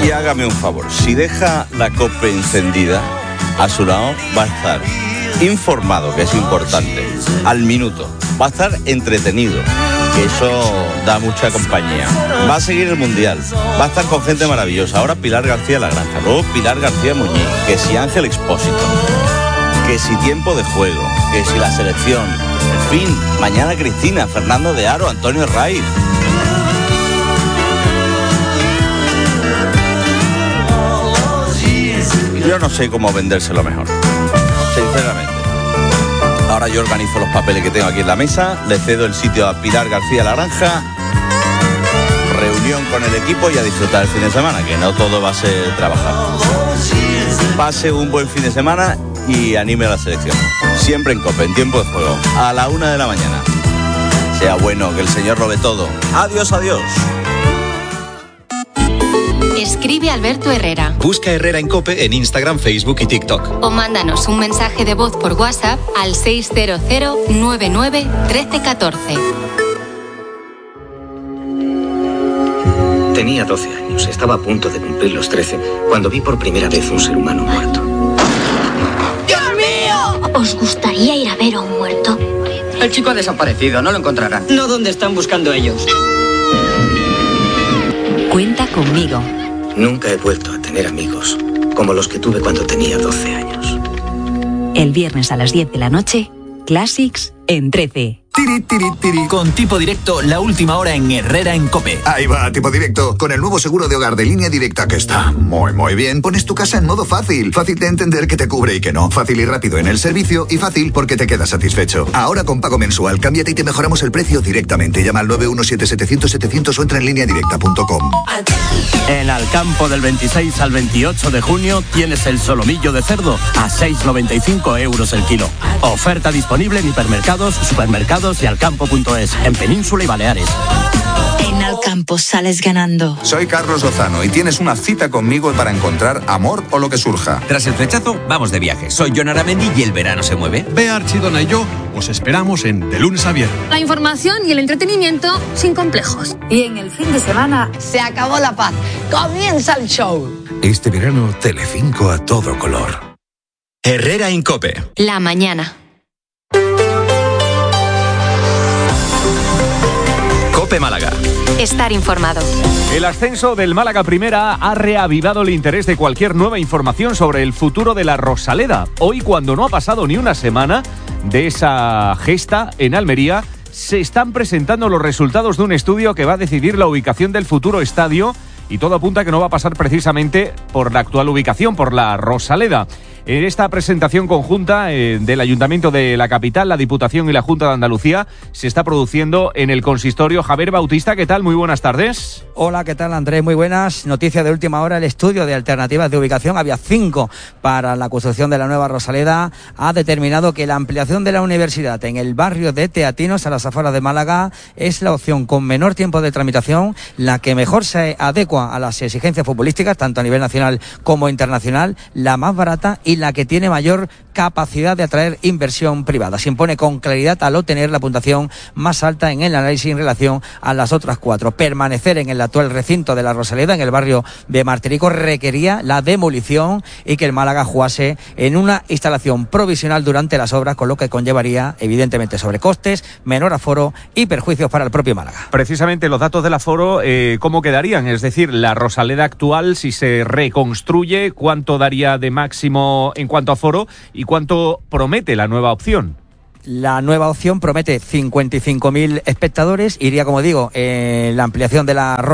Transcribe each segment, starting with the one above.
Y hágame un favor, si deja la COPE encendida, a su lado va a estar informado, que es importante, al minuto. Va a estar entretenido, que eso da mucha compañía. Va a seguir el Mundial, va a estar con gente maravillosa. Ahora Pilar García La Granja, luego Pilar García Muñiz, que si Ángel Expósito, que si tiempo de juego, que si la selección. En fin, mañana Cristina, Fernando de Aro, Antonio Raiz. Yo no sé cómo vendérselo mejor, sinceramente. Ahora yo organizo los papeles que tengo aquí en la mesa, le cedo el sitio a Pilar García La Granja, reunión con el equipo y a disfrutar el fin de semana, que no todo va a ser trabajar. Pase un buen fin de semana y anime a la selección. Siempre en COPE, en tiempo de juego, a la 1 de la mañana. Sea bueno, que el Señor lo ve todo. Adiós, adiós. Escribe Alberto Herrera. Busca Herrera en COPE en Instagram, Facebook y TikTok. O mándanos un mensaje de voz por WhatsApp al 600 99 1314. Tenía 12 años, estaba a punto de cumplir los 13, cuando vi por primera vez un ser humano muerto. ¡Dios mío! ¿Os gustaría ir a ver a un muerto? El chico ha desaparecido, no lo encontrarán. No, ¿dónde están buscando ellos? Cuenta conmigo. Nunca he vuelto a tener amigos como los que tuve cuando tenía 12 años. El viernes a las 10 de la noche, Classics en 13. Tiri, tiri, tiri. Con Tipo Directo, la última hora en Herrera en COPE. Ahí va, Tipo Directo, con el nuevo seguro de hogar de Línea Directa, que está muy bien. Pones tu casa en modo fácil. Fácil de entender que te cubre y que no. Fácil y rápido en el servicio y fácil porque te quedas satisfecho. Ahora con pago mensual, cámbiate y te mejoramos el precio directamente. Llama al 917-700-700 o entra en lineadirecta.com. En Alcampo del 26 al 28 de junio tienes el solomillo de cerdo a 6,95 euros el kilo. Oferta disponible en hipermercados, supermercados y alcampo.es, en Península y Baleares. En Alcampo sales ganando. Soy Carlos Lozano y tienes una cita conmigo para encontrar amor o lo que surja. Tras el flechazo, vamos de viaje. Soy Jon Aramendi y el verano se mueve. Bea Archidona y yo os esperamos en De Lunes a Viernes. La información y el entretenimiento sin complejos. Y en el fin de semana se acabó la paz. Comienza el show. Este verano, Telecinco a todo color. Herrera en COPE. La mañana. COPE Málaga. Estar informado. El ascenso del Málaga Primera ha reavivado el interés de cualquier nueva información sobre el futuro de la Rosaleda. Hoy, cuando no ha pasado ni una semana de esa gesta en Almería, se están presentando los resultados de un estudio que va a decidir la ubicación del futuro estadio y todo apunta a que no va a pasar precisamente por la actual ubicación, por la Rosaleda. En esta presentación conjunta del Ayuntamiento de la capital, la Diputación y la Junta de Andalucía se está produciendo en el consistorio. Javier Bautista, ¿qué tal? Muy buenas tardes. Hola, ¿qué tal, Andrés? Muy buenas. Noticia de última hora, el estudio de alternativas de ubicación, había 5 para la construcción de la nueva Rosaleda, ha determinado que la ampliación de la universidad en el barrio de Teatinos, a las afueras de Málaga, es la opción con menor tiempo de tramitación, la que mejor se adecua a las exigencias futbolísticas, tanto a nivel nacional como internacional, la más barata y la que tiene mayor capacidad de atraer inversión privada. Se impone con claridad al obtener la puntuación más alta en el análisis en relación a las otras 4. Permanecer en el actual recinto de la Rosaleda, en el barrio de Martirico, requería la demolición y que el Málaga jugase en una instalación provisional durante las obras, con lo que conllevaría, evidentemente, sobrecostes, menor aforo y perjuicios para el propio Málaga. Precisamente los datos del aforo, ¿cómo quedarían? Es decir, la Rosaleda actual, si se reconstruye, ¿cuánto daría de máximo en cuanto a aforo y cuánto promete la nueva opción? La nueva opción promete 55.000 espectadores. Iría, como digo, la ampliación de la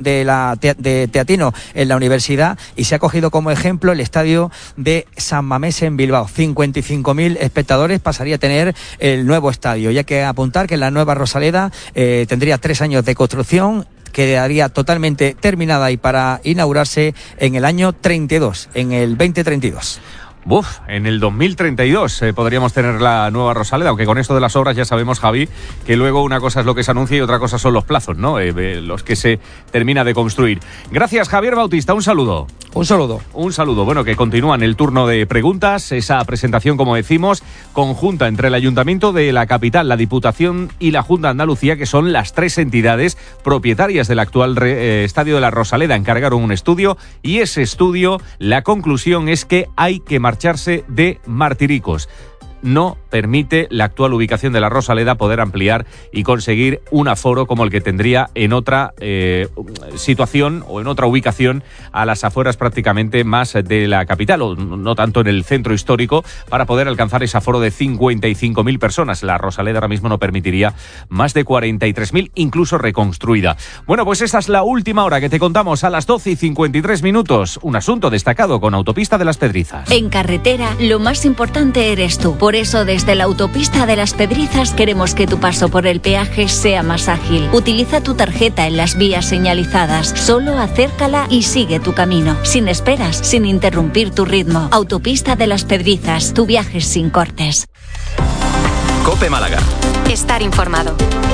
de Teatino en la universidad, y se ha cogido como ejemplo el estadio de San Mamés en Bilbao. 55.000 espectadores pasaría a tener el nuevo estadio. Y hay que apuntar que la nueva Rosaleda tendría 3 años de construcción, quedaría totalmente terminada y para inaugurarse en el año 32, en el 2032. En el 2032 podríamos tener la nueva Rosaleda, aunque con esto de las obras ya sabemos, Javi, que luego una cosa es lo que se anuncia y otra cosa son los plazos, ¿no? Los que se termina de construir. Gracias, Javier Bautista, un saludo. Un saludo. Un saludo. Bueno, que continúan el turno de preguntas. Esa presentación, como decimos, conjunta entre el Ayuntamiento de la capital, la Diputación y la Junta de Andalucía, que son las tres entidades propietarias del actual Estadio de la Rosaleda. Encargaron un estudio y ese estudio, la conclusión es que hay que marcharse de Martiricos. No permite la actual ubicación de la Rosaleda poder ampliar y conseguir un aforo como el que tendría en otra situación o en otra ubicación a las afueras prácticamente más de la capital, o no tanto en el centro histórico, para poder alcanzar ese aforo de 55.000 personas. La Rosaleda ahora mismo no permitiría más de 43.000, incluso reconstruida. Bueno, pues esta es la última hora que te contamos a las 12:53. Un asunto destacado con Autopista de las Pedrizas. En carretera, lo más importante eres tú. Por eso, desde la Autopista de las Pedrizas queremos que tu paso por el peaje sea más ágil. Utiliza tu tarjeta en las vías señalizadas. Solo acércala y sigue tu camino. Sin esperas, sin interrumpir tu ritmo. Autopista de las Pedrizas, tu viaje sin cortes. COPE Málaga. Estar informado.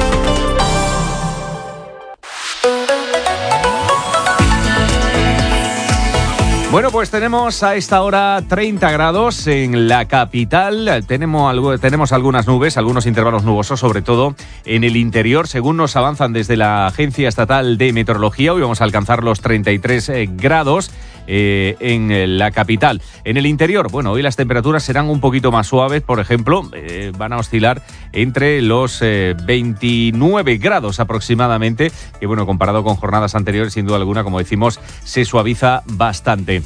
Bueno, pues tenemos a esta hora 30 grados en la capital. Tenemos algunas nubes, algunos intervalos nubosos, sobre todo en el interior. Según nos avanzan desde la Agencia Estatal de Meteorología, hoy vamos a alcanzar los 33 grados en la capital. En el interior, bueno, hoy las temperaturas serán un poquito más suaves. Por ejemplo, van a oscilar entre los 29 grados aproximadamente, que bueno, comparado con jornadas anteriores, sin duda alguna, como decimos, se suaviza bastante.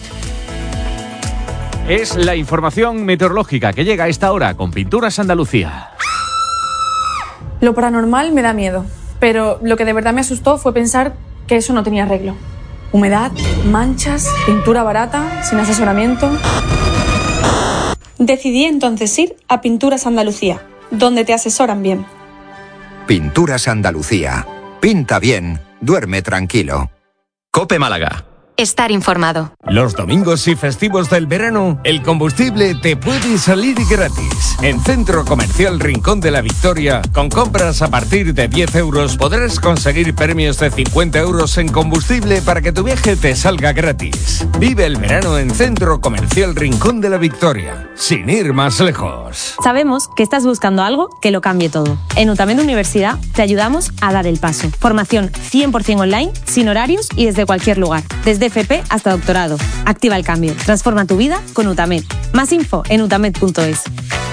Es la información meteorológica que llega a esta hora con Pinturas Andalucía. Lo paranormal me da miedo, pero lo que de verdad me asustó fue pensar que eso no tenía arreglo. Humedad, manchas, pintura barata, sin asesoramiento. Decidí entonces ir a Pinturas Andalucía, donde te asesoran bien. Pinturas Andalucía. Pinta bien, duerme tranquilo. COPE Málaga. Estar informado. Los domingos y festivos del verano, el combustible te puede salir gratis. En Centro Comercial Rincón de la Victoria, con compras a partir de 10 euros, podrás conseguir premios de 50 euros en combustible para que tu viaje te salga gratis. Vive el verano en Centro Comercial Rincón de la Victoria, sin ir más lejos. Sabemos que estás buscando algo que lo cambie todo. En UTAMED Universidad te ayudamos a dar el paso. Formación 100% online, sin horarios y desde cualquier lugar. Desde FP hasta doctorado. Activa el cambio. Transforma tu vida con UTAMED. Más info en utamed.es.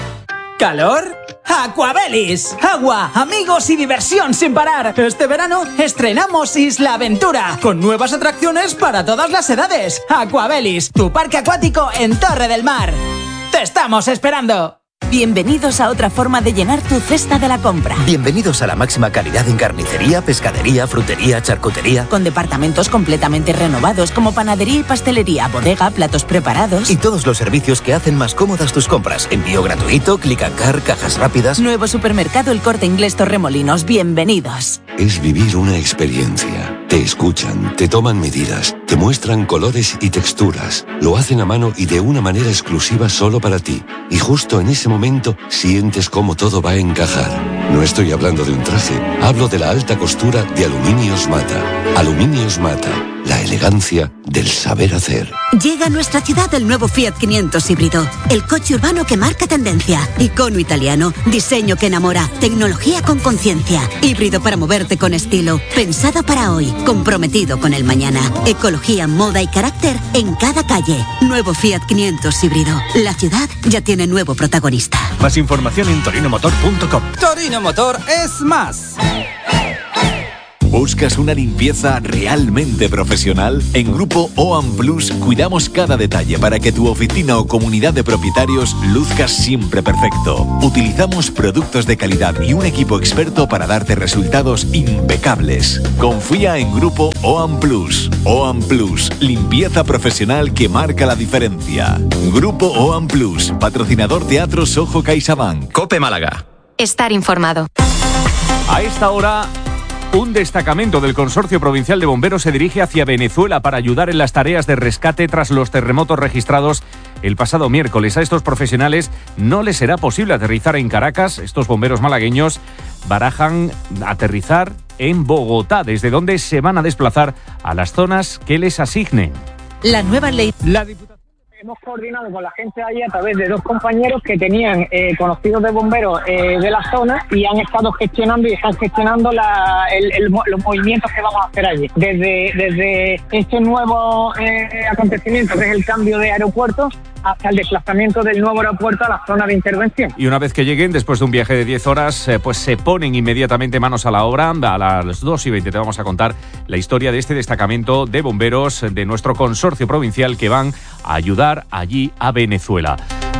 ¿Calor? ¡Aquabelis! Agua, amigos y diversión sin parar. Este verano estrenamos Isla Aventura, con nuevas atracciones para todas las edades. Aquabelis, tu parque acuático en Torre del Mar. ¡Te estamos esperando! Bienvenidos a otra forma de llenar tu cesta de la compra. Bienvenidos a la máxima calidad en carnicería, pescadería, frutería, charcutería. Con departamentos completamente renovados como panadería y pastelería, bodega, platos preparados. Y todos los servicios que hacen más cómodas tus compras. Envío gratuito, Click and Car, cajas rápidas. Nuevo supermercado El Corte Inglés Torremolinos. Bienvenidos. Es vivir una experiencia. Te escuchan, te toman medidas, te muestran colores y texturas. Lo hacen a mano y de una manera exclusiva solo para ti. Y justo en ese momento sientes cómo todo va a encajar. No estoy hablando de un traje, hablo de la alta costura de Aluminios Mata. Aluminios Mata, la elegancia del saber hacer. Llega a nuestra ciudad el nuevo Fiat 500 híbrido, el coche urbano que marca tendencia, icono italiano, diseño que enamora, tecnología con conciencia, híbrido para moverte con estilo, pensado para hoy, comprometido con el mañana, ecología, moda y carácter en cada calle. Nuevo Fiat 500 híbrido. La ciudad ya tiene nuevo protagonista. Más información en torinomotor.com. Torino Motor es más. ¿Buscas una limpieza realmente profesional? En Grupo OAM Plus cuidamos cada detalle para que tu oficina o comunidad de propietarios luzca siempre perfecto. Utilizamos productos de calidad y un equipo experto para darte resultados impecables. Confía en Grupo OAM Plus. OAM Plus, limpieza profesional que marca la diferencia. Grupo OAM Plus, patrocinador Teatro Sojo CaixaBank. COPE Málaga. Estar informado. A esta hora, un destacamento del Consorcio Provincial de Bomberos se dirige hacia Venezuela para ayudar en las tareas de rescate tras los terremotos registrados el pasado miércoles. A estos profesionales no les será posible aterrizar en Caracas. Estos bomberos malagueños barajan aterrizar en Bogotá, desde donde se van a desplazar a las zonas que les asignen. La nueva ley... Hemos coordinado con la gente allí a través de dos compañeros que tenían conocidos de bomberos de la zona y han estado gestionando y están gestionando los movimientos que vamos a hacer allí. Desde este nuevo acontecimiento, que es el cambio de aeropuerto, hasta el desplazamiento del nuevo aeropuerto a la zona de intervención. Y una vez que lleguen, después de un viaje de 10 horas, pues se ponen inmediatamente manos a la obra. A las 2:20 te vamos a contar la historia de este destacamento de bomberos de nuestro consorcio provincial que van a ayudar allí a Venezuela.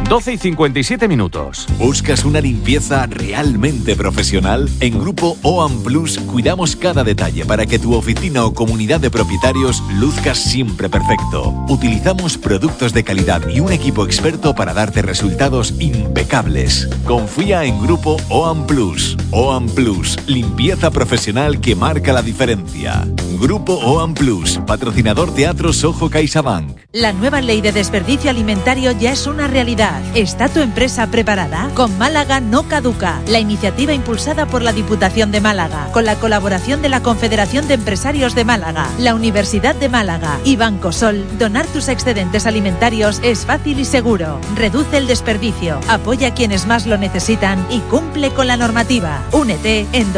12:57. ¿Buscas una limpieza realmente profesional? En Grupo OAM Plus cuidamos cada detalle para que tu oficina o comunidad de propietarios luzca siempre perfecto. Utilizamos productos de calidad y un equipo experto para darte resultados impecables. Confía en Grupo OAM Plus. OAM Plus, limpieza profesional que marca la diferencia. Grupo OAM Plus, patrocinador Teatro Soho CaixaBank. La nueva ley de desperdicio alimentario ya es una realidad. ¿Está tu empresa preparada? Con Málaga no caduca, la iniciativa impulsada por la Diputación de Málaga, con la colaboración de la Confederación de Empresarios de Málaga, la Universidad de Málaga y Banco Sol. Donar tus excedentes alimentarios es fácil y seguro. Reduce el desperdicio, apoya a quienes más lo necesitan y cumple con la normativa. Únete en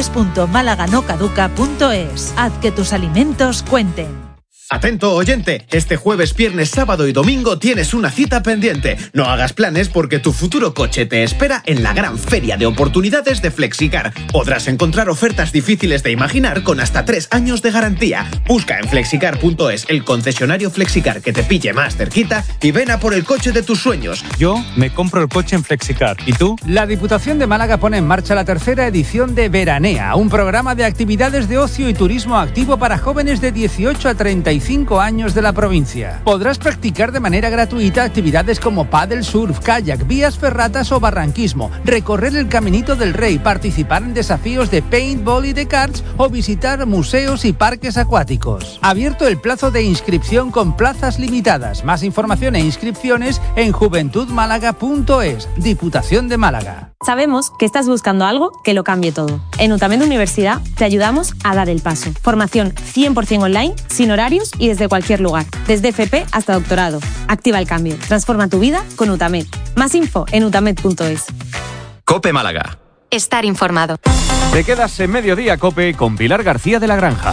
donantes.málaga-no-caduca.es. Haz que tus alimentos cuenten. Atento oyente, este jueves, viernes, sábado y domingo tienes una cita pendiente. No hagas planes porque tu futuro coche te espera en la gran feria de oportunidades de Flexicar. Podrás encontrar ofertas difíciles de imaginar con hasta 3 años de garantía. Busca en flexicar.es el concesionario Flexicar que te pille más cerquita y ven a por el coche de tus sueños. Yo me compro el coche en Flexicar. ¿Y tú? La Diputación de Málaga pone en marcha la 3ª edición de Veranea, un programa de actividades de ocio y turismo activo para jóvenes de 18 a 35 años de la provincia. Podrás practicar de manera gratuita actividades como pádel, surf, kayak, vías ferratas o barranquismo, recorrer el Caminito del Rey, participar en desafíos de paintball y de karts o visitar museos y parques acuáticos. Abierto el plazo de inscripción con plazas limitadas. Más información e inscripciones en juventudmálaga.es. Diputación de Málaga. Sabemos que estás buscando algo que lo cambie todo. En UTAMED Universidad te ayudamos a dar el paso. Formación 100% online, sin horarios y desde cualquier lugar. Desde FP hasta doctorado. Activa el cambio. Transforma tu vida con UTAMED. Más info en utamed.es. COPE Málaga. Estar informado. Te quedas en Mediodía COPE con Pilar García de la Granja.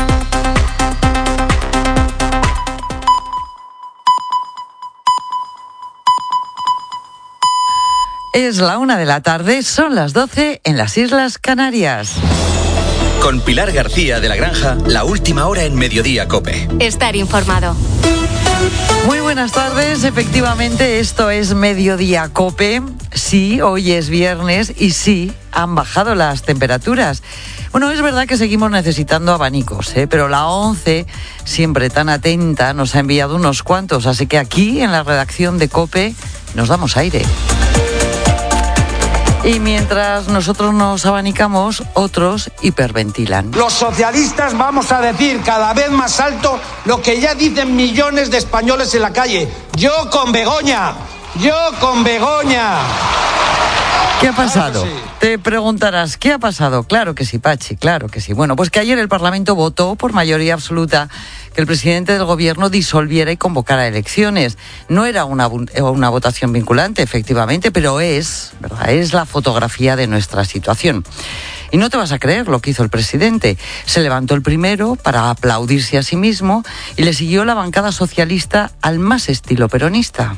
Es la 1 de la tarde, son las 12 en las Islas Canarias. Con Pilar García de la Granja, la última hora en Mediodía COPE. Estar informado. Muy buenas tardes, efectivamente esto es Mediodía COPE. Sí, hoy es viernes y sí, han bajado las temperaturas. Bueno, es verdad que seguimos necesitando abanicos, pero la ONCE, siempre tan atenta, nos ha enviado unos cuantos, así que aquí en la redacción de COPE nos damos aire. Y mientras nosotros nos abanicamos, otros hiperventilan. Los socialistas vamos a decir cada vez más alto lo que ya dicen millones de españoles en la calle. Yo con Begoña, yo con Begoña. ¿Qué ha pasado? Claro que sí. Te preguntarás, ¿qué ha pasado? Claro que sí, Pachi, claro que sí. Bueno, pues que ayer el Parlamento votó por mayoría absoluta que el presidente del gobierno disolviera y convocara elecciones. No era una votación vinculante, efectivamente, pero ¿verdad? Es la fotografía de nuestra situación. Y no te vas a creer lo que hizo el presidente. Se levantó el primero para aplaudirse a sí mismo y le siguió la bancada socialista al más estilo peronista.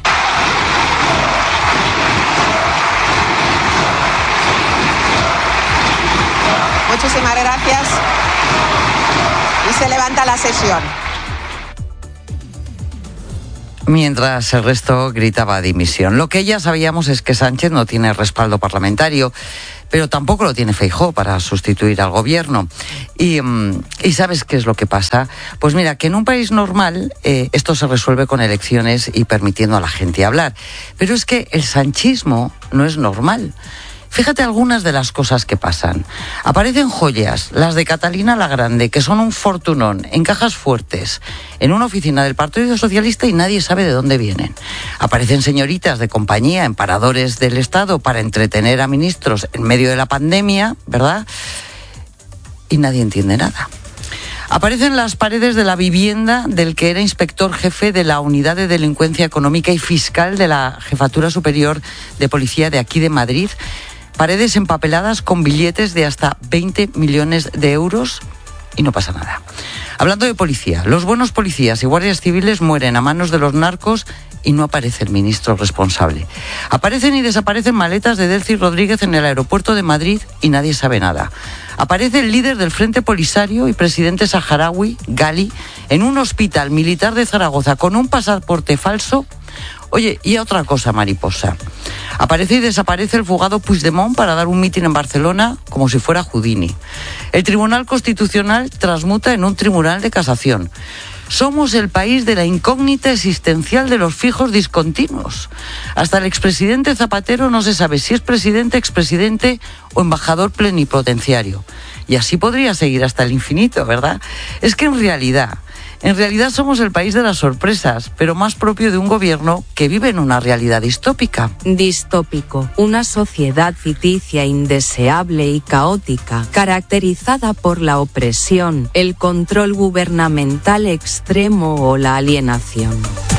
Muchísimas gracias. Y se levanta la sesión. Mientras el resto gritaba dimisión. Lo que ya sabíamos es que Sánchez no tiene respaldo parlamentario, pero tampoco lo tiene Feijóo para sustituir al gobierno. Y ¿sabes qué es lo que pasa? Pues mira, que en un país normal esto se resuelve con elecciones y permitiendo a la gente hablar. Pero es que el sanchismo no es normal. Fíjate algunas de las cosas que pasan. Aparecen joyas, las de Catalina la Grande, que son un fortunón, en cajas fuertes, en una oficina del Partido Socialista y nadie sabe de dónde vienen. Aparecen señoritas de compañía en paradores del Estado para entretener a ministros en medio de la pandemia, ¿verdad? Y nadie entiende nada. Aparece en las paredes de la vivienda del que era inspector jefe de la Unidad de Delincuencia Económica y Fiscal de la Jefatura Superior de Policía de aquí de Madrid. Paredes empapeladas con billetes de hasta 20 millones de euros y no pasa nada. Hablando de policía, los buenos policías y guardias civiles mueren a manos de los narcos y no aparece el ministro responsable. Aparecen y desaparecen maletas de Delcy Rodríguez en el aeropuerto de Madrid y nadie sabe nada. Aparece el líder del Frente Polisario y presidente saharaui, Gali, en un hospital militar de Zaragoza con un pasaporte falso. Oye, y otra cosa, mariposa. Aparece y desaparece el fugado Puigdemont para dar un mitin en Barcelona como si fuera Houdini. El Tribunal Constitucional transmuta en un tribunal de casación. Somos el país de la incógnita existencial de los fijos discontinuos. Hasta el expresidente Zapatero no se sabe si es presidente, expresidente o embajador plenipotenciario. Y así podría seguir hasta el infinito, ¿verdad? Es que en realidad somos el país de las sorpresas, pero más propio de un gobierno que vive en una realidad distópica. Distópico, una sociedad ficticia, indeseable y caótica, caracterizada por la opresión, el control gubernamental extremo o la alienación.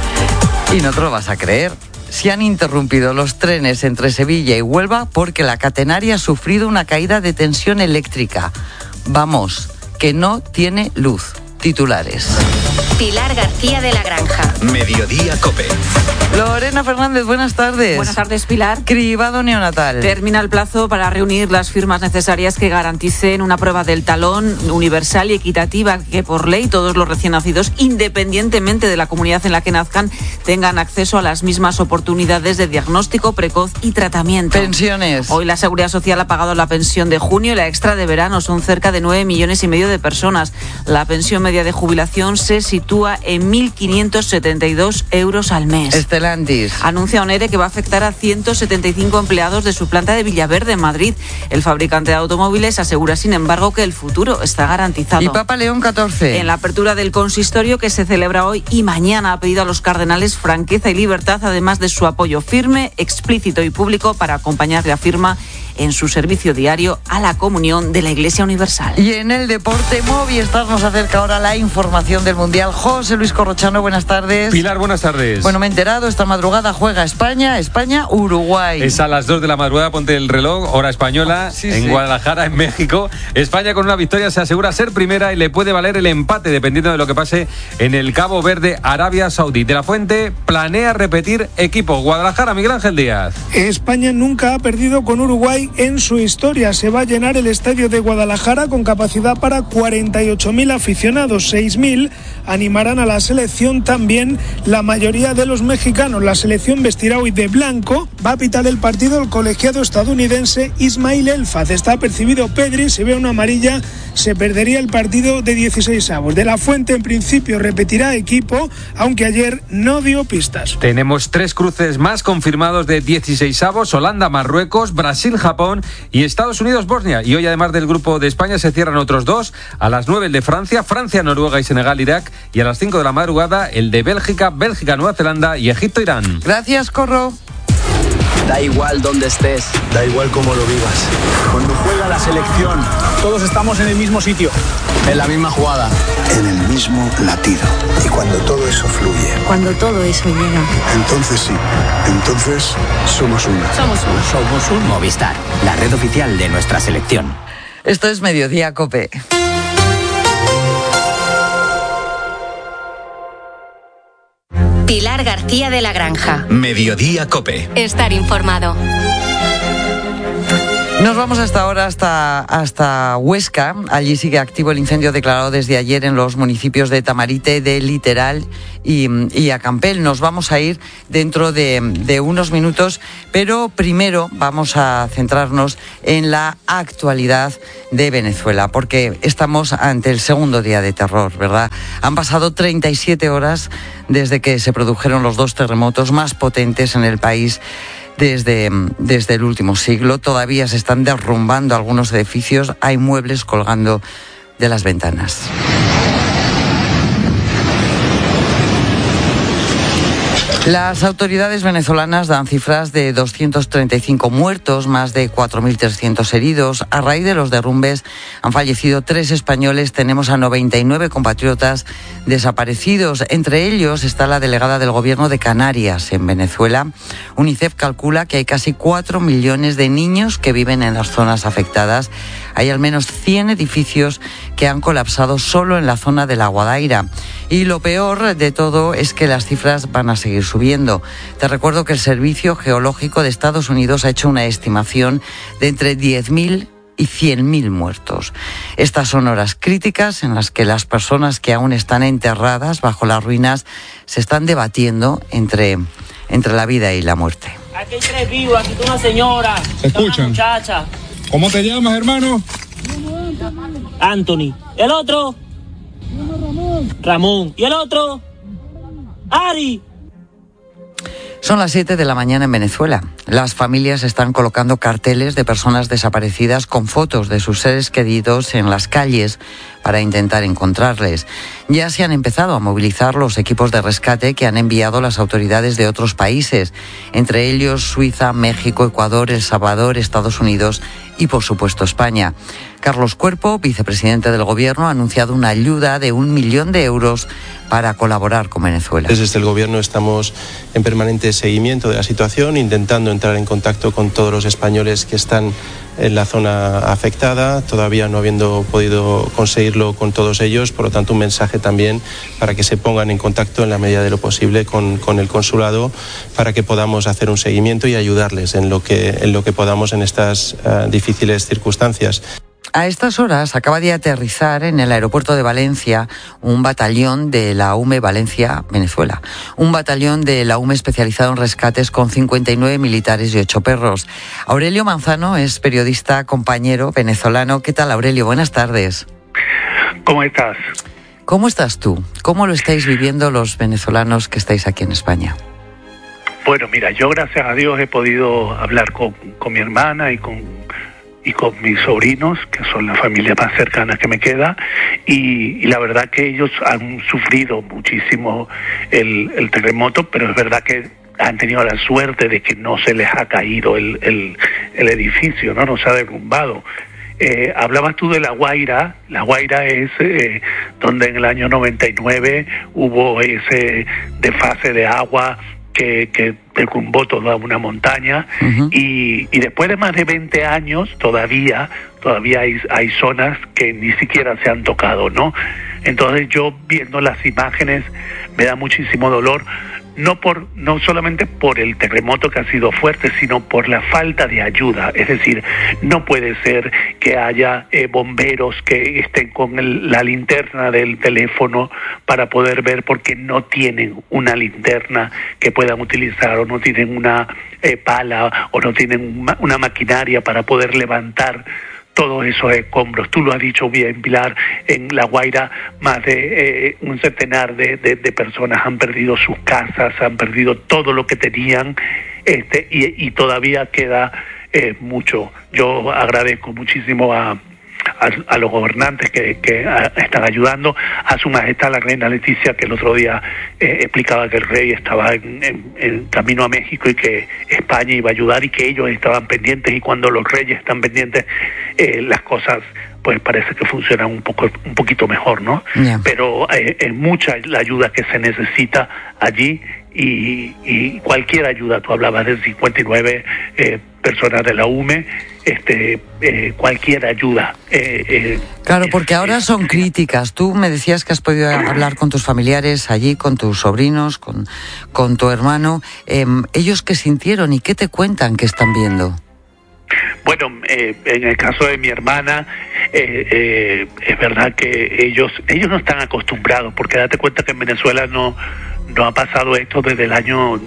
Y no te lo vas a creer. Se han interrumpido los trenes entre Sevilla y Huelva porque la catenaria ha sufrido una caída de tensión eléctrica. Vamos, que no tiene luz. Titulares. Pilar García de la Granja. Mediodía COPE. Lorena Fernández, buenas tardes. Buenas tardes, Pilar. Cribado neonatal. Termina el plazo para reunir las firmas necesarias que garanticen una prueba del talón universal y equitativa, que por ley todos los recién nacidos, independientemente de la comunidad en la que nazcan, tengan acceso a las mismas oportunidades de diagnóstico precoz y tratamiento. Pensiones. Hoy la Seguridad Social ha pagado la pensión de junio y la extra de verano. Son cerca de 9,5 millones de personas. La pensión media de jubilación se sitúa en 1.572 euros al mes. Estelantis. Anuncia ONERE que va a afectar a 175 empleados de su planta de Villaverde, en Madrid. El fabricante de automóviles asegura, sin embargo, que el futuro está garantizado. Y Papa León XIV. En la apertura del consistorio que se celebra hoy y mañana ha pedido a los cardenales franqueza y libertad, además de su apoyo firme, explícito y público para acompañarle, afirma, en su servicio diario a la comunión de la Iglesia Universal. Y en el deporte, Movistar nos acerca ahora la información del Mundial. José Luis Corrochano, buenas tardes. Pilar, buenas tardes. Bueno, me he enterado, esta madrugada juega España-Uruguay. Es a las 2 de la madrugada, ponte el reloj, hora española, en Guadalajara, en México. España con una victoria se asegura ser primera y le puede valer el empate dependiendo de lo que pase en el Cabo Verde, Arabia Saudí. De la Fuente planea repetir equipo. Guadalajara, Miguel Ángel Díaz. España nunca ha perdido con Uruguay en su historia. Se va a llenar el estadio de Guadalajara con capacidad para 48.000 aficionados. 6.000 animarán a la selección, también la mayoría de los mexicanos. La selección vestirá hoy de blanco. Va a pitar el partido el colegiado estadounidense Ismail Elfaz. Está apercibido Pedri, si ve una amarilla se perdería el partido de 16avos. De la Fuente en principio repetirá equipo, aunque ayer no dio pistas. Tenemos 3 cruces más confirmados de 16avos: Holanda, Marruecos, Brasil, Japón y Estados Unidos, Bosnia. Y hoy, además del grupo de España, se cierran otros 2. A las 9 el de Francia, Noruega y Senegal, Irak. Y a las 5 de la madrugada el de Bélgica, Nueva Zelanda y Egipto, Irán. Gracias, Corro. Da igual dónde estés, da igual cómo lo vivas. Cuando juega la selección, todos estamos en el mismo sitio, en la misma jugada, en el mismo latido. Y cuando todo eso fluye, cuando todo eso llega, entonces sí, entonces somos uno. Somos un Movistar, la red oficial de nuestra selección. Esto es Mediodía COPE. Pilar García de la Granja. Mediodía COPE. Estar informado. Nos vamos hasta ahora hasta Huesca. Allí sigue activo el incendio declarado desde ayer en los municipios de Tamarite, de Literal y Acampel. Nos vamos a ir dentro de unos minutos, pero primero vamos a centrarnos en la actualidad de Venezuela, porque estamos ante el segundo día de terror, ¿verdad? Han pasado 37 horas desde que se produjeron los 2 terremotos más potentes en el país desde el último siglo. Todavía se están derrumbando algunos edificios, hay muebles colgando de las ventanas. Las autoridades venezolanas dan cifras de 235 muertos, más de 4.300 heridos. A raíz de los derrumbes han fallecido 3 españoles. Tenemos a 99 compatriotas desaparecidos. Entre ellos está la delegada del Gobierno de Canarias en Venezuela. UNICEF calcula que hay casi 4 millones de niños que viven en las zonas afectadas. Hay al menos 100 edificios que han colapsado solo en la zona de La Guadaira. Y lo peor de todo es que las cifras van a seguir subiendo. Te recuerdo que el Servicio Geológico de Estados Unidos ha hecho una estimación de entre 10.000 y 100.000 muertos. Estas son horas críticas en las que las personas que aún están enterradas bajo las ruinas se están debatiendo entre la vida y la muerte. Aquí hay 3 vivos, aquí está una señora. ¿Se escuchan? Una muchacha. ¿Cómo te llamas, hermano? Anthony. ¿El otro? Ramón. ¿Y el otro? Ari. Son las 7 de la mañana en Venezuela. Las familias están colocando carteles de personas desaparecidas con fotos de sus seres queridos en las calles para intentar encontrarles. Ya se han empezado a movilizar los equipos de rescate que han enviado las autoridades de otros países, entre ellos Suiza, México, Ecuador, El Salvador, Estados Unidos y, por supuesto, España. Carlos Cuerpo, vicepresidente del Gobierno, ha anunciado una ayuda de 1 millón de euros para colaborar con Venezuela. Desde el Gobierno estamos en permanente seguimiento de la situación, intentando entrar en contacto con todos los españoles que están en la zona afectada, todavía no habiendo podido conseguirlo con todos ellos, por lo tanto un mensaje también para que se pongan en contacto en la medida de lo posible con el consulado para que podamos hacer un seguimiento y ayudarles en lo que podamos en estas difíciles circunstancias. A estas horas acaba de aterrizar en el aeropuerto de Valencia un batallón de la UME Valencia, Venezuela. Un batallón de la UME especializado en rescates con 59 militares y 8 perros. Aurelio Manzano es periodista, compañero venezolano. ¿Qué tal, Aurelio? Buenas tardes. ¿Cómo estás? ¿Cómo estás tú? ¿Cómo lo estáis viviendo los venezolanos que estáis aquí en España? Bueno, mira, yo gracias a Dios he podido hablar con mi hermana y con mis sobrinos, que son la familia más cercana que me queda, y la verdad que ellos han sufrido muchísimo el terremoto, pero es verdad que han tenido la suerte de que no se les ha caído el edificio, no se ha derrumbado. Hablabas tú de La Guaira. La Guaira es donde en el año 99 hubo ese desfase de agua que derrumbó toda una montaña. Uh-huh. y después de más de 20 años todavía hay zonas que ni siquiera se han tocado, ¿no? Entonces yo viendo las imágenes me da muchísimo dolor, no solamente por el terremoto que ha sido fuerte, sino por la falta de ayuda. Es decir, no puede ser que haya bomberos que estén con la linterna del teléfono para poder ver, porque no tienen una linterna que puedan utilizar, o no tienen una pala, o no tienen una maquinaria para poder levantar todos esos escombros. Tú lo has dicho bien, Pilar, en La Guaira más de un centenar de personas han perdido sus casas, han perdido todo lo que tenían, y todavía queda mucho. Yo agradezco muchísimo a los gobernantes que están ayudando, a Su Majestad la Reina Leticia, que el otro día explicaba que el rey estaba en camino a México y que España iba a ayudar y que ellos estaban pendientes, y cuando los reyes están pendientes las cosas pues parece que funcionan un poquito mejor, ¿no? Yeah. Pero es mucha la ayuda que se necesita allí, y cualquier ayuda. Tú hablabas de 59 personas de la UME, cualquier ayuda. Claro, porque ahora son críticas. Tú me decías que has podido hablar con tus familiares allí, con tus sobrinos, con tu hermano. ¿Ellos qué sintieron y qué te cuentan que están viendo? Bueno, en el caso de mi hermana, es verdad que ellos no están acostumbrados, porque date cuenta que en Venezuela no ha pasado esto desde el año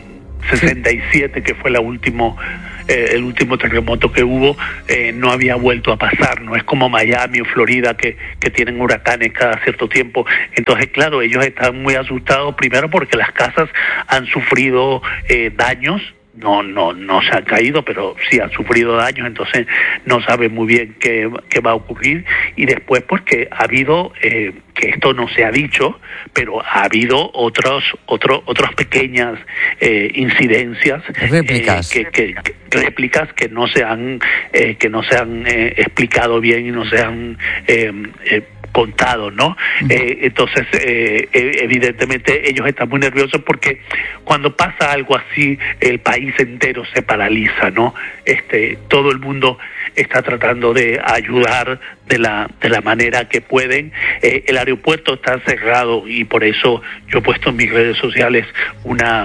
67, que fue el último terremoto que hubo. No había vuelto a pasar. No es como Miami o Florida que tienen huracanes cada cierto tiempo. Entonces, claro, ellos están muy asustados, primero porque las casas han sufrido daños no se han caído, pero sí han sufrido daños, entonces no saben muy bien qué va a ocurrir. Y después porque ha habido, que esto no se ha dicho, pero ha habido otras pequeñas incidencias, réplicas que no se han explicado bien y no se han contado, ¿no? Entonces, evidentemente ellos están muy nerviosos porque cuando pasa algo así, el país entero se paraliza, ¿no? Todo el mundo está tratando de ayudar de la manera que pueden. El aeropuerto está cerrado y por eso yo he puesto en mis redes sociales una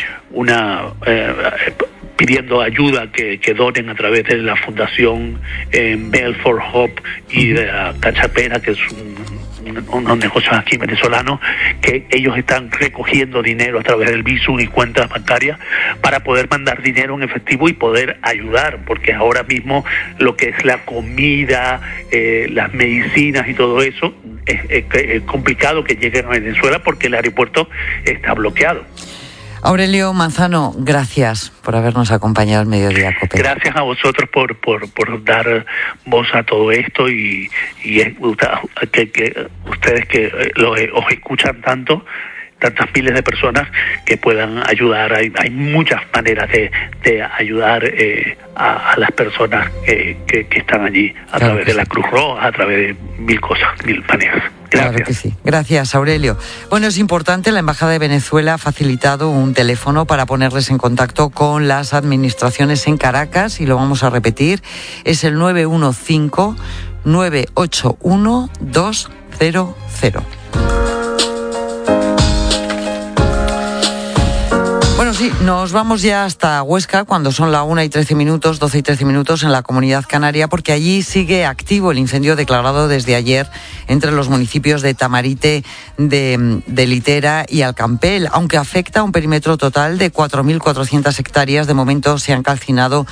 pidiendo ayuda que donen a través de la Fundación Mail for Hope y de la Cachapera, que es unos negocios aquí venezolanos, que ellos están recogiendo dinero a través del Bizum y cuentas bancarias para poder mandar dinero en efectivo y poder ayudar, porque ahora mismo lo que es la comida, las medicinas y todo eso, es complicado que lleguen a Venezuela porque el aeropuerto está bloqueado. Aurelio Manzano, gracias por habernos acompañado al Mediodía COPE. Gracias a vosotros por dar voz a todo esto y que ustedes que os escuchan tantas miles de personas que puedan ayudar. Hay muchas maneras de ayudar a las personas que están allí, a través de la Cruz Roja, a través de mil maneras. Gracias. Claro que sí. Gracias, Aurelio. Bueno, es importante, la Embajada de Venezuela ha facilitado un teléfono para ponerles en contacto con las administraciones en Caracas, y lo vamos a repetir, es el 915-981-200. Bueno, sí, nos vamos ya hasta Huesca cuando son la 1:13, 12:13 en la Comunidad Canaria, porque allí sigue activo el incendio declarado desde ayer entre los municipios de Tamarite, de Litera y Alcampel. Aunque afecta a un perímetro total de 4.400 hectáreas, de momento se han calcinado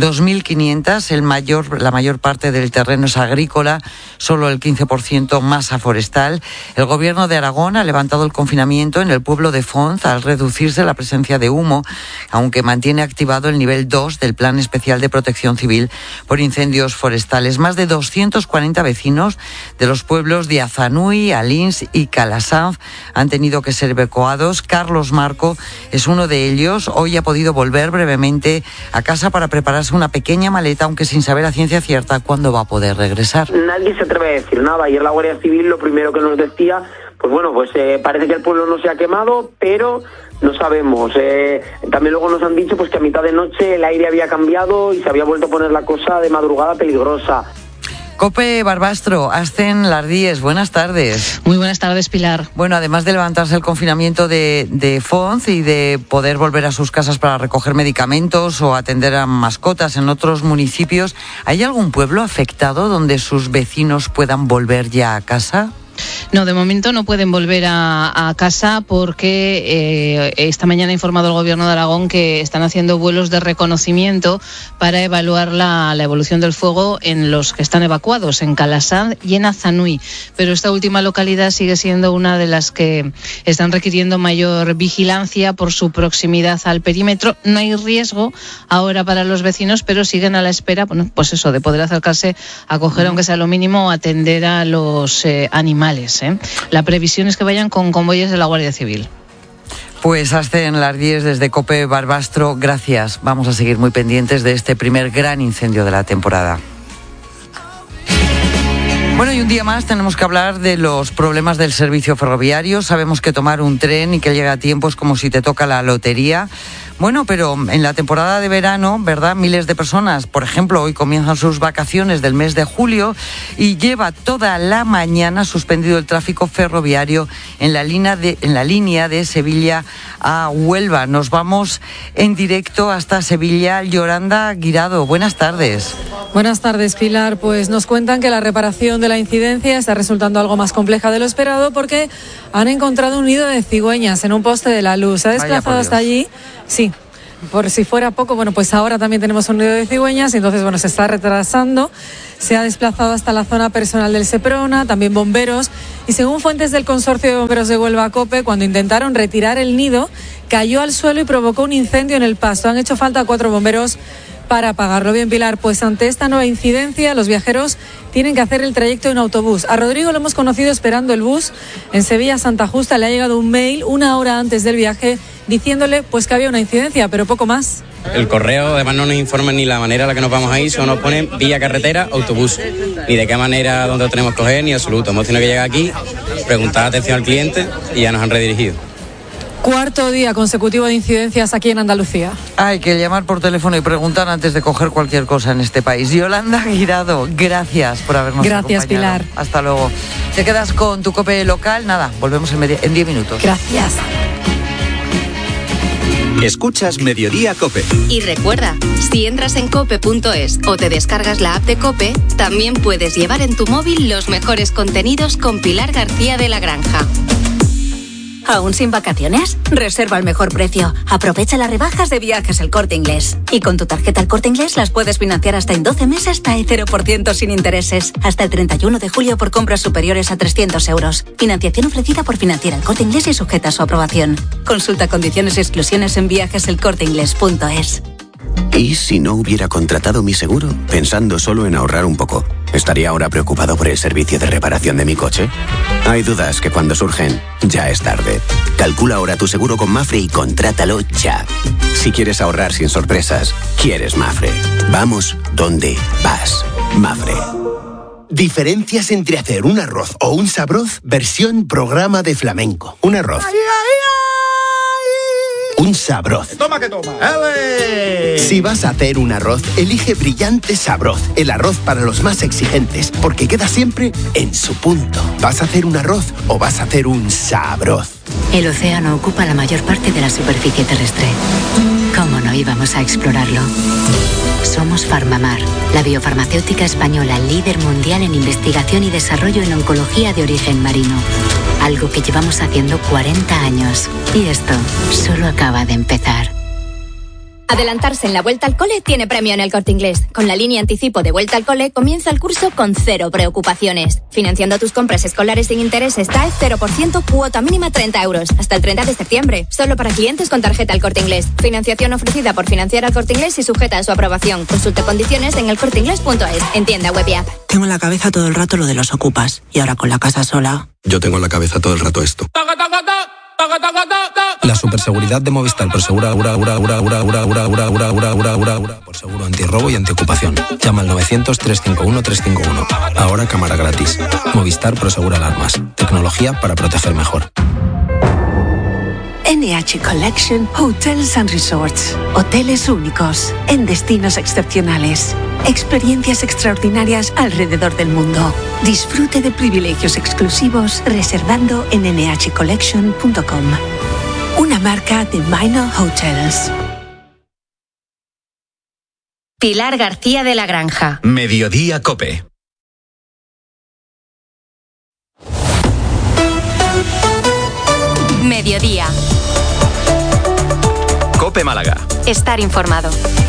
2.500. La mayor parte del terreno es agrícola, solo el 15% masa forestal. El Gobierno de Aragón ha levantado el confinamiento en el pueblo de Fonz al reducirse la presencia de humo, aunque mantiene activado el nivel 2 del Plan Especial de Protección Civil por incendios forestales. Más de 240 vecinos de los pueblos de Azanui, Alins y Calasanz han tenido que ser evacuados. Carlos Marco es uno de ellos. Hoy ha podido volver brevemente a casa para prepararse una pequeña maleta, aunque sin saber a ciencia cierta cuándo va a poder regresar. Nadie se atreve a decir nada. Ayer la Guardia Civil lo primero que nos decía, parece que el pueblo no se ha quemado, pero no sabemos. También luego nos han dicho que a mitad de noche el aire había cambiado y se había vuelto a poner la cosa de madrugada peligrosa. COPE Barbastro, Ascen Lardíez, buenas tardes. Muy buenas tardes, Pilar. Bueno, además de levantarse el confinamiento de Fonz y de poder volver a sus casas para recoger medicamentos o atender a mascotas en otros municipios, ¿hay algún pueblo afectado donde sus vecinos puedan volver ya a casa? No, de momento no pueden volver a casa porque esta mañana ha informado el Gobierno de Aragón que están haciendo vuelos de reconocimiento para evaluar la evolución del fuego en los que están evacuados, en Calasanz y en Azanui. Pero esta última localidad sigue siendo una de las que están requiriendo mayor vigilancia por su proximidad al perímetro. No hay riesgo ahora para los vecinos, pero siguen a la espera, de poder acercarse a coger, aunque sea lo mínimo, atender a los animales. La previsión es que vayan con convoyes de la Guardia Civil. Pues Ascen Lardíez desde COPE Barbastro, gracias. Vamos a seguir muy pendientes de este primer gran incendio de la temporada. Bueno, y un día más tenemos que hablar de los problemas del servicio ferroviario. Sabemos que tomar un tren y que llegue a tiempo es como si te toca la lotería. Bueno, pero en la temporada de verano, ¿verdad? Miles de personas, por ejemplo, hoy comienzan sus vacaciones del mes de julio y lleva toda la mañana suspendido el tráfico ferroviario en la línea de Sevilla a Huelva. Nos vamos en directo hasta Sevilla. Yolanda Guirado, buenas tardes. Buenas tardes, Pilar. Pues nos cuentan que la reparación de la incidencia está resultando algo más compleja de lo esperado porque han encontrado un nido de cigüeñas en un poste de la luz. Se ha desplazado hasta allí. Sí, por si fuera poco, pues ahora también tenemos un nido de cigüeñas y entonces, se está retrasando. Se ha desplazado hasta la zona personal del Seprona, también bomberos, Y según fuentes del Consorcio de Bomberos de Huelva COPE, cuando intentaron retirar el nido, cayó al suelo y provocó un incendio en el pasto. Han hecho falta 4 bomberos para apagarlo. Bien, Pilar, pues ante esta nueva incidencia, los viajeros tienen que hacer el trayecto en autobús. A Rodrigo lo hemos conocido esperando el bus en Sevilla-Santa Justa. Le ha llegado un mail 1 hora antes del viaje diciéndole pues que había una incidencia, pero poco más. El correo además no nos informa ni la manera a la que nos vamos a ir, solo nos ponen vía carretera, autobús, ni de qué manera, dónde lo tenemos que coger, ni absoluto. Hemos tenido que llegar aquí, preguntar atención al cliente y ya nos han redirigido. 4º día consecutivo de incidencias aquí en Andalucía. Hay que llamar por teléfono y preguntar antes de coger cualquier cosa en este país. Yolanda Guirado, gracias por habernos acompañado. Gracias, Pilar. Hasta luego. Te quedas con tu COPE local. Nada, volvemos en 10 minutos. Gracias. Escuchas Mediodía COPE. Y recuerda, si entras en cope.es o te descargas la app de COPE, también puedes llevar en tu móvil los mejores contenidos con Pilar García de la Granja. ¿Aún sin vacaciones? Reserva al mejor precio. Aprovecha las rebajas de Viajes El Corte Inglés. Y con tu tarjeta El Corte Inglés las puedes financiar hasta en 12 meses hasta el 0% sin intereses. Hasta el 31 de julio por compras superiores a 300 euros. Financiación ofrecida por Financiera El Corte Inglés y sujeta a su aprobación. Consulta condiciones y exclusiones en viajeselcorteinglés.es. ¿Y si no hubiera contratado mi seguro, pensando solo en ahorrar un poco? ¿Estaría ahora preocupado por el servicio de reparación de mi coche? Hay dudas que cuando surgen, ya es tarde. Calcula ahora tu seguro con Mafre y contrátalo ya. Si quieres ahorrar sin sorpresas, quieres Mafre. Vamos donde vas. Mafre. Diferencias entre hacer un arroz o un sabroz, versión programa de flamenco. Un arroz. Un sabroz. Toma que toma. Si vas a hacer un arroz, elige Brillante Sabroz, el arroz para los más exigentes, porque queda siempre en su punto. ¿Vas a hacer un arroz o vas a hacer un sabroz? El océano ocupa la mayor parte de la superficie terrestre. ¿Cómo no íbamos a explorarlo? Somos Farmamar, la biofarmacéutica española líder mundial en investigación y desarrollo en oncología de origen marino. Algo que llevamos haciendo 40 años. Y esto solo acaba de empezar. Adelantarse en la Vuelta al Cole tiene premio en El Corte Inglés. Con la línea anticipo de Vuelta al Cole comienza el curso con 0 preocupaciones. Financiando tus compras escolares sin intereses TAE 0%, cuota mínima 30 euros. Hasta el 30 de septiembre. Solo para clientes con tarjeta El Corte Inglés. Financiación ofrecida por Financiera El Corte Inglés y sujeta a su aprobación. Consulte condiciones en elcorteinglés.es. En tienda web y app. Tengo en la cabeza todo el rato lo de los ocupas. Y ahora con la casa sola. Yo tengo en la cabeza todo el rato esto. La superseguridad de Movistar por seguro antirrobo y antiocupación. Llama al 900-351-351. Ahora cámara gratis. Movistar Prosegura Alarmas. Tecnología para proteger mejor. NH Collection Hotels and Resorts. Hoteles únicos, en destinos excepcionales. Experiencias extraordinarias alrededor del mundo. Disfrute de privilegios exclusivos reservando en nhcollection.com. Una marca de Minor Hotels. Pilar García de la Granja. Mediodía COPE. Mediodía. COPE Málaga. Estar informado.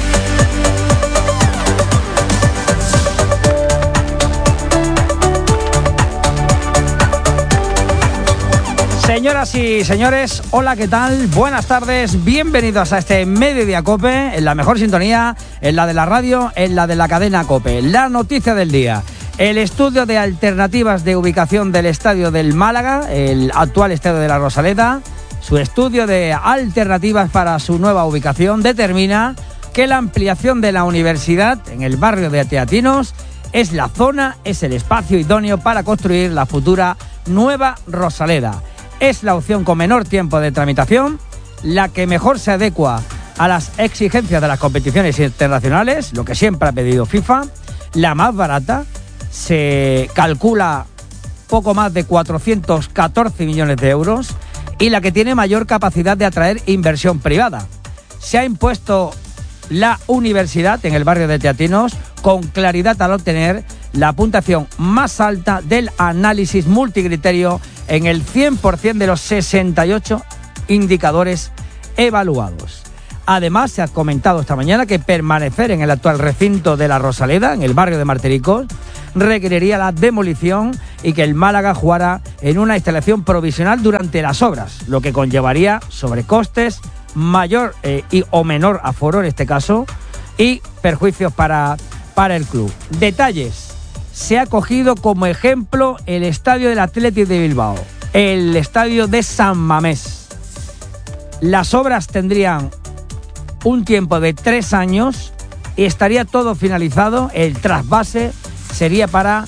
Señoras y señores, hola, ¿qué tal? Buenas tardes, bienvenidos a este Mediodía COPE, en la mejor sintonía, en la de la radio, en la de la cadena COPE. La noticia del día: el estudio de alternativas de ubicación del estadio del Málaga, el actual estadio de la Rosaleda. Su estudio de alternativas para su nueva ubicación determina que la ampliación de la universidad en el barrio de Teatinos es la zona, es el espacio idóneo para construir la futura nueva Rosaleda. Es la opción con menor tiempo de tramitación, la que mejor se adecua a las exigencias de las competiciones internacionales, lo que siempre ha pedido FIFA, la más barata, se calcula poco más de 414 millones de euros, y la que tiene mayor capacidad de atraer inversión privada. Se ha impuesto la universidad en el barrio de Teatinos con claridad al obtener la puntuación más alta del análisis multicriterio en el 100% de los 68 indicadores evaluados. Además, se ha comentado esta mañana que permanecer en el actual recinto de la Rosaleda, en el barrio de Martiricos, requeriría la demolición y que el Málaga jugara en una instalación provisional durante las obras, lo que conllevaría sobrecostes, mayor o menor aforo en este caso, y perjuicios para el club. Detalles: se ha cogido como ejemplo el estadio del Athletic de Bilbao, el estadio de San Mamés. Las obras tendrían un tiempo de 3 años y estaría todo finalizado. El trasvase sería para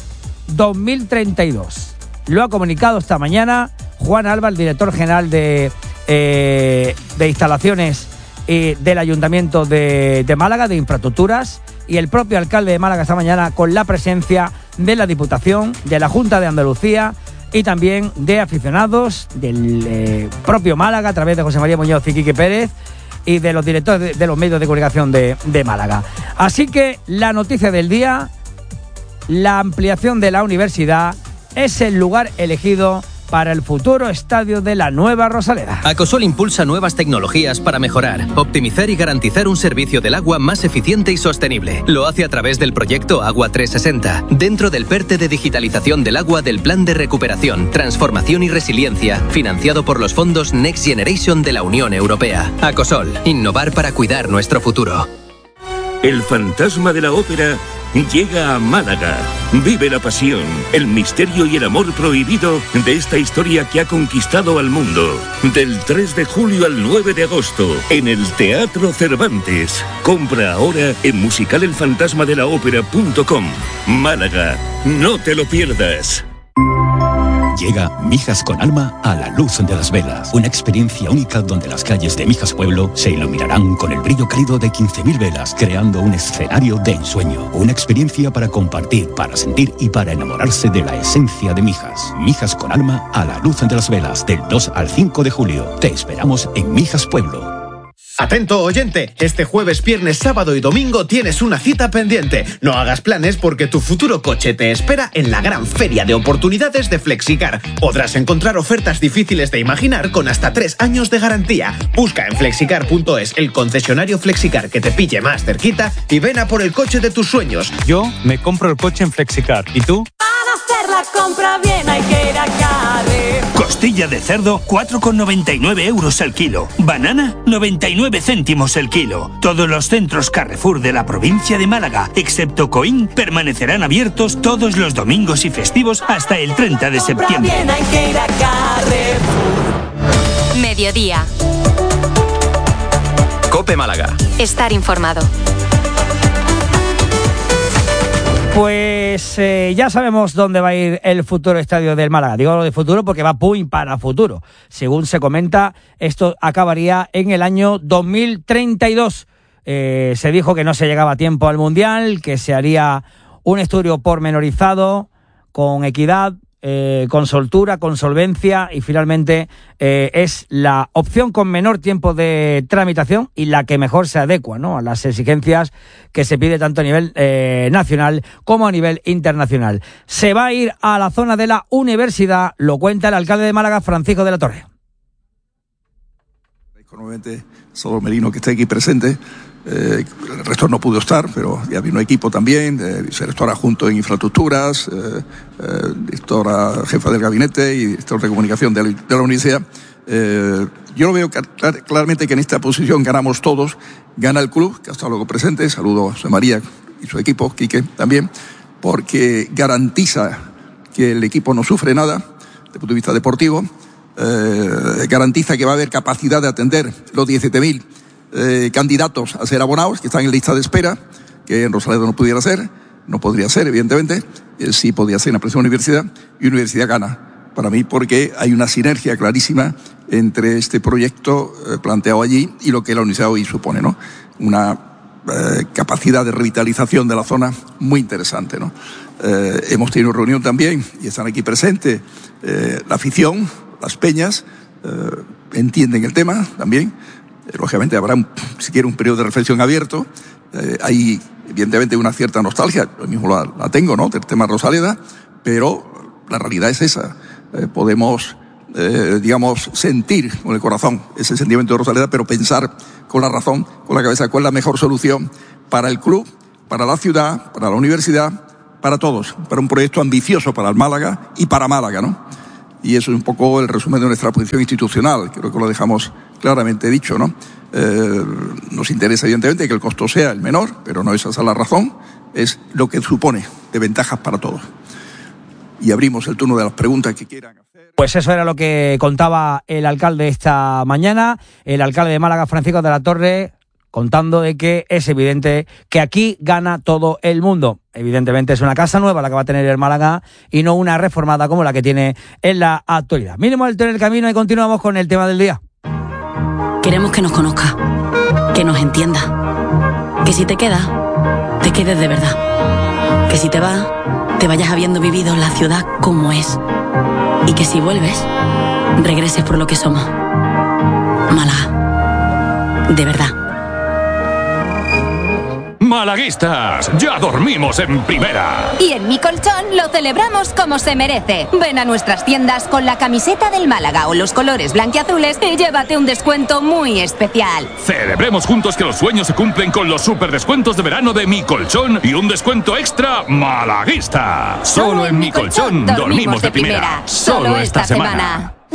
2032. Lo ha comunicado esta mañana Juan Alba, el director general de instalaciones del Ayuntamiento de Málaga, de Infraestructuras, y el propio alcalde de Málaga esta mañana, con la presencia de la Diputación, de la Junta de Andalucía y también de aficionados del propio Málaga, a través de José María Muñoz y Quique Pérez, y de los directores de los medios de comunicación de Málaga. Así que la noticia del día: la ampliación de la universidad es el lugar elegido para el futuro estadio de la Nueva Rosaleda. Acosol impulsa nuevas tecnologías para mejorar, optimizar y garantizar un servicio del agua más eficiente y sostenible. Lo hace a través del proyecto Agua 360, dentro del PERTE de digitalización del agua del Plan de Recuperación, Transformación y Resiliencia, financiado por los fondos Next Generation de la Unión Europea. Acosol, innovar para cuidar nuestro futuro. El fantasma de la ópera llega a Málaga. Vive la pasión, el misterio y el amor prohibido de esta historia que ha conquistado al mundo. Del 3 de julio al 9 de agosto, en el Teatro Cervantes. Compra ahora en musicalelfantasmadelaopera.com. Málaga, no te lo pierdas. Llega Mijas con Alma a la luz de las velas. Una experiencia única donde las calles de Mijas Pueblo se iluminarán con el brillo cálido de 15.000 velas, creando un escenario de ensueño. Una experiencia para compartir, para sentir y para enamorarse de la esencia de Mijas. Mijas con Alma a la luz de las velas, del 2 al 5 de julio. Te esperamos en Mijas Pueblo. Atento oyente, este jueves, viernes, sábado y domingo tienes una cita pendiente. No hagas planes porque tu futuro coche te espera en la gran feria de oportunidades de Flexicar. Podrás encontrar ofertas difíciles de imaginar con hasta 3 años de garantía. Busca en flexicar.es el concesionario Flexicar que te pille más cerquita y ven a por el coche de tus sueños. Yo me compro el coche en Flexicar. ¿Y tú? Para hacer la compra bien hay que ir a Carrefour. Costilla de cerdo, 4,99 euros el kilo. Banana, 99 céntimos el kilo. Todos los centros Carrefour de la provincia de Málaga, excepto Coín, permanecerán abiertos todos los domingos y festivos hasta el 30 de septiembre. Bien hay que ir a Carrefour. Mediodía. COPE Málaga. Estar informado. Pues ya sabemos dónde va a ir el futuro estadio del Málaga. Digo lo de futuro porque va muy para futuro. Según se comenta, esto acabaría en el año 2032. Se dijo que no se llegaba a tiempo al Mundial, que se haría un estudio pormenorizado, con equidad, con soltura, con solvencia, y finalmente es la opción con menor tiempo de tramitación y la que mejor se adecua, ¿no?, a las exigencias que se pide tanto a nivel nacional como a nivel internacional. Se va a ir a la zona de la universidad, lo cuenta el alcalde de Málaga, Francisco de la Torre. Nuevamente, Salvador Merino, que está aquí presente. El resto no pudo estar, pero ya vino equipo también, directora adjunto en infraestructuras, directora jefa del gabinete y director de comunicación de la universidad. Yo lo veo claramente que en esta posición ganamos todos. Gana el club, que hasta luego presente. Saludo a José María y su equipo, Quique también, porque garantiza que el equipo no sufre nada desde el punto de vista deportivo. Garantiza que va a haber capacidad de atender los 17.000 candidatos a ser abonados que están en lista de espera, que en Rosaleda no podría ser, evidentemente, sí podría ser en la próxima universidad, y universidad gana para mí porque hay una sinergia clarísima entre este proyecto planteado allí y lo que la universidad hoy supone, ¿no? Una capacidad de revitalización de la zona muy interesante, ¿no? Hemos tenido reunión también y están aquí presentes la afición, las peñas, entienden el tema también. Lógicamente habrá, si quiere, un periodo de reflexión abierto. Hay, evidentemente, una cierta nostalgia, yo mismo la tengo, ¿no?, del tema Rosaleda, pero la realidad es esa. Podemos, sentir con el corazón ese sentimiento de Rosaleda, pero pensar con la razón, con la cabeza, cuál es la mejor solución para el club, para la ciudad, para la universidad, para todos, para un proyecto ambicioso para el Málaga y para Málaga, ¿no? Y eso es un poco el resumen de nuestra posición institucional, creo que lo dejamos claramente dicho, ¿no? Nos interesa evidentemente que el costo sea el menor, pero no esa es la razón, es lo que supone de ventajas para todos. Y abrimos el turno de las preguntas que quieran hacer. Pues eso era lo que contaba el alcalde esta mañana, el alcalde de Málaga, Francisco de la Torre, contando de que es evidente que aquí gana todo el mundo. Evidentemente es una casa nueva la que va a tener el Málaga y no una reformada como la que tiene en la actualidad. Mínimo alto en el camino y continuamos con el tema del día. Queremos que nos conozca, que nos entienda, que si te quedas, te quedes de verdad, que si te vas, te vayas habiendo vivido la ciudad como es y que si vuelves, regreses por lo que somos. Málaga, de verdad. Malaguistas, ya dormimos en primera. Y en Mi Colchón lo celebramos como se merece. Ven a nuestras tiendas con la camiseta del Málaga o los colores blanquiazules y llévate un descuento muy especial. Celebremos juntos que los sueños se cumplen con los super descuentos de verano de Mi Colchón y un descuento extra malaguista. Solo en Mi Colchón dormimos de primera. Solo esta semana.